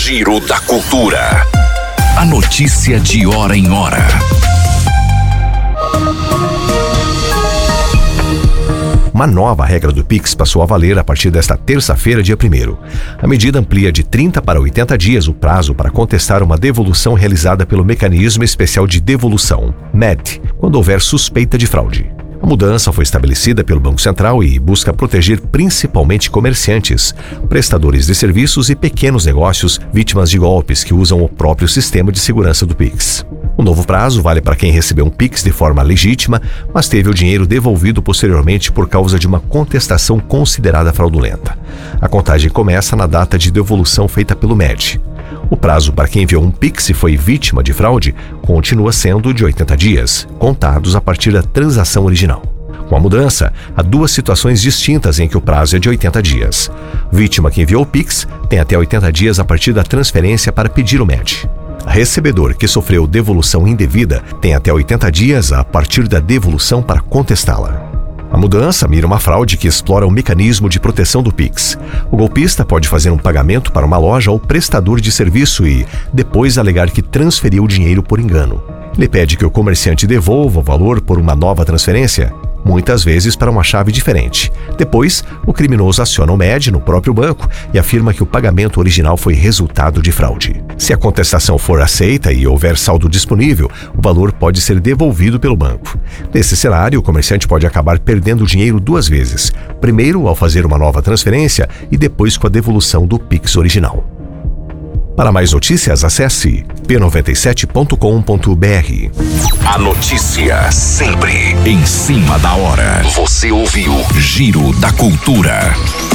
Giro da Cultura. A notícia de hora em hora. Uma nova regra do Pix passou a valer a partir desta terça-feira, dia 1º. A medida amplia de 30 para 80 dias o prazo para contestar uma devolução realizada pelo Mecanismo Especial de Devolução, MED, quando houver suspeita de fraude. A mudança foi estabelecida pelo Banco Central e busca proteger principalmente comerciantes, prestadores de serviços e pequenos negócios vítimas de golpes que usam o próprio sistema de segurança do Pix. O novo prazo vale para quem recebeu um Pix de forma legítima, mas teve o dinheiro devolvido posteriormente por causa de uma contestação considerada fraudulenta. A contagem começa na data de devolução feita pelo MED. O prazo para quem enviou um Pix e foi vítima de fraude continua sendo de 80 dias, contados a partir da transação original. Com a mudança, há duas situações distintas em que o prazo é de 80 dias. Vítima que enviou o Pix tem até 80 dias a partir da transferência para pedir o MED. Recebedor que sofreu devolução indevida tem até 80 dias a partir da devolução para contestá-la. A mudança mira uma fraude que explora o mecanismo de proteção do Pix. O golpista pode fazer um pagamento para uma loja ou prestador de serviço e, depois, alegar que transferiu o dinheiro por engano. Ele pede que o comerciante devolva o valor por uma nova transferência, muitas vezes para uma chave diferente. Depois, o criminoso aciona o MED no próprio banco e afirma que o pagamento original foi resultado de fraude. Se a contestação for aceita e houver saldo disponível, o valor pode ser devolvido pelo banco. Nesse cenário, o comerciante pode acabar perdendo o dinheiro duas vezes. Primeiro, ao fazer uma nova transferência e depois com a devolução do Pix original. Para mais notícias, acesse p97.com.br. A notícia sempre em cima da hora. Você ouviu Giro da Cultura.